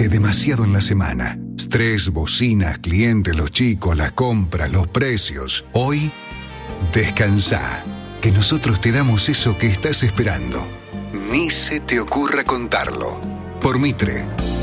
preocupaste demasiado en la semana. Estrés, bocinas, clientes, los chicos, las compras, los precios. Hoy, descansá, que nosotros te damos eso que estás esperando. Ni se te ocurra contarlo. Por Mitre,